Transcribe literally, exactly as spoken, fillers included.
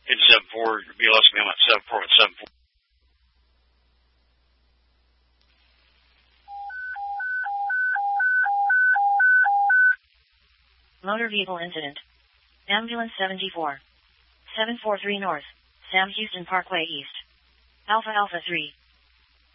It's sub four. You lost me on that sub four. Sub four. Motor vehicle incident. Ambulance seventy-four. seven four three North. Sam Houston Parkway East. Alpha Alpha three.